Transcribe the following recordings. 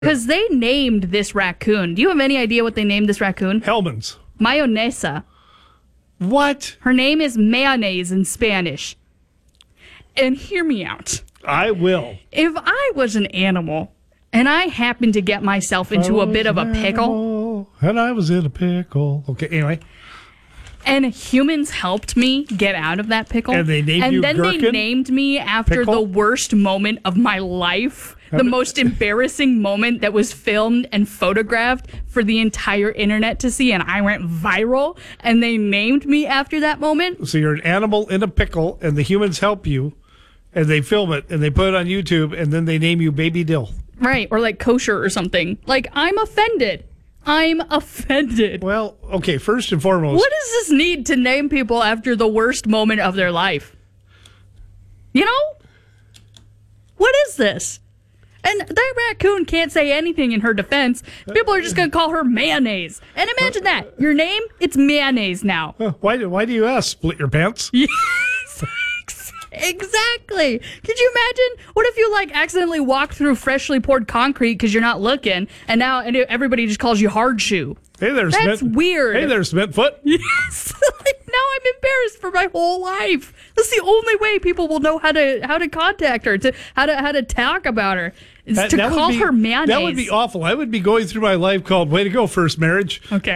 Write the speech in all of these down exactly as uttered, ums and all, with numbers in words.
Because they named this raccoon. Do you have any idea what they named this raccoon? Hellman's. Mayonesa. What? Her name is mayonnaise in Spanish. And hear me out. I will. If I was an animal and I happened to get myself into a bit of a pickle. And I was in a pickle. Okay, anyway. And humans helped me get out of that pickle. And they named and you then Gherkin? they named me after Pickle? the worst moment of my life. The most embarrassing moment that was filmed and photographed for the entire internet to see, and I went viral, and they named me after that moment. So you're an animal in a pickle, and the humans help you, and they film it, and they put it on YouTube, and then they name you Baby Dill. Right, or like kosher or something. Like, I'm offended. I'm offended. Well, okay, first and foremost. What is this need to name people after the worst moment of their life? You know? What is this? And that raccoon can't say anything in her defense. People are just going to call her mayonnaise. And imagine that. Your name, it's mayonnaise now. Why do, why do you ask? Split your pants? Yes, exactly. Could you imagine? What if you, like, accidentally walk through freshly poured concrete because you're not looking, and now and everybody just calls you hard shoe? Hey there, That's Smith. weird. Hey there, Smithfoot. Yes. Like, now I'm embarrassed for my whole life. That's the only way people will know how to how to contact her, to how to how to talk about her. Is That- to that would call be- her mayonnaise. That would be awful. I would be going through my life called Way to Go, First Marriage. Okay.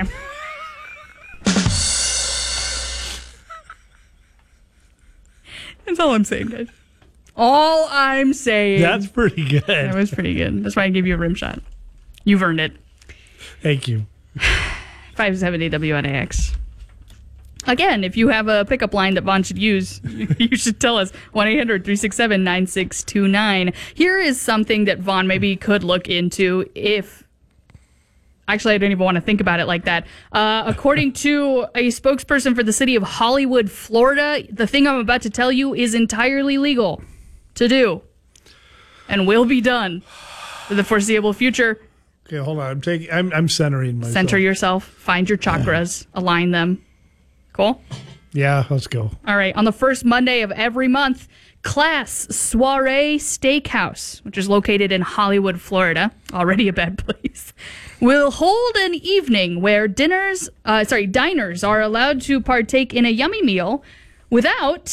That's all I'm saying, guys. All I'm saying. That's pretty good. That was pretty good. That's why I gave you a rim shot. You've earned it. Thank you. five seventy W N A X. Again, if you have a pickup line that Vaughn should use, you should tell us. one eight hundred three six seven nine six two nine. Here is something that Vaughn maybe could look into if... Actually, I don't even want to think about it like that. Uh, according to a spokesperson for the city of Hollywood, Florida, the thing I'm about to tell you is entirely legal to do and will be done for the foreseeable future. Okay, hold on. I'm taking. I'm, I'm centering myself. Center yourself. Find your chakras. Align them. Cool? Yeah, let's go. All right. On the first Monday of every month, Class Soiree Steakhouse, which is located in Hollywood, Florida, already a bad place, will hold an evening where dinners, uh, sorry, diners are allowed to partake in a yummy meal without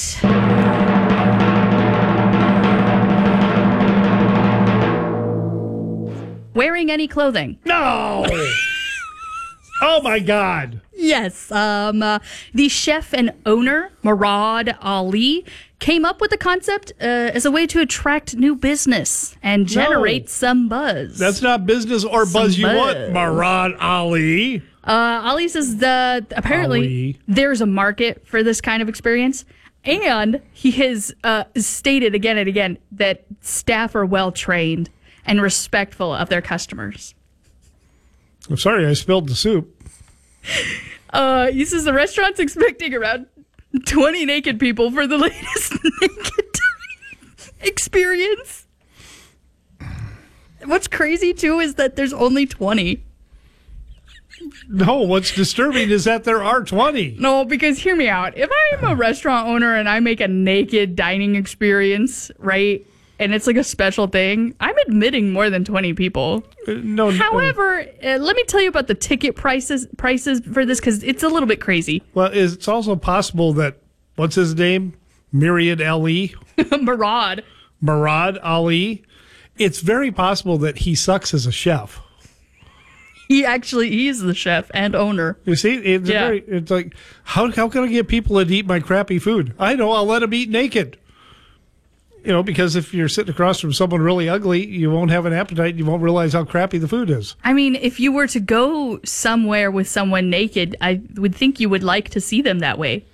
wearing any clothing. No! Oh, my God. Yes. Um, uh, the chef and owner, Murad Ali, came up with the concept uh, as a way to attract new business and generate No. some buzz. That's not business or Some buzz you buzz. want, Murad Ali. Uh, Ali says that apparently Ali. there's a market for this kind of experience. And he has uh, stated again and again that staff are well trained and respectful of their customers. I'm sorry I spilled the soup. Uh, he says the restaurant's expecting around twenty naked people for the latest naked experience. What's crazy, too, is that there's only twenty. No, what's disturbing is that there are twenty. No, because hear me out. If I'm a restaurant owner and I make a naked dining experience, right, and it's like a special thing, I'm admitting more than twenty people. Uh, no, no. However, uh, let me tell you about the ticket prices prices for this, because it's a little bit crazy. Well, it's also possible that, what's his name? Myriad Ali? Murad. Murad Ali? It's very possible that he sucks as a chef. He actually, he's the chef and owner. You see, it's Yeah. very, it's like, how how can I get people to eat my crappy food? I know, I'll let them eat naked. You know, because if you're sitting across from someone really ugly, you won't have an appetite. You won't realize how crappy the food is. I mean, if you were to go somewhere with someone naked, I would think you would like to see them that way.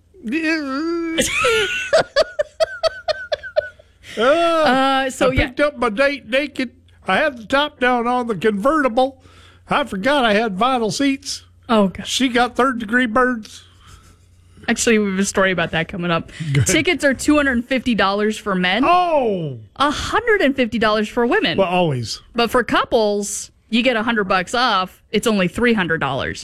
uh, Uh, so I yeah, picked up my date naked. I had the top down on the convertible. I forgot I had vinyl seats. oh gosh. She got third degree burns. Actually, we have a story about that coming up. Good. Tickets are two hundred fifty dollars for men, Oh, one hundred fifty dollars for women. well, always. But for couples, you get one hundred bucks off. It's only three hundred dollars.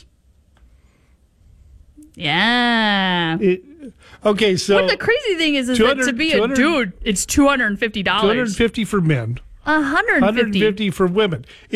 Yeah. It, okay, so What the crazy thing is, is that to be a two hundred dude, it's two hundred fifty dollars. two hundred fifty for men. one hundred fifty. one hundred fifty for women.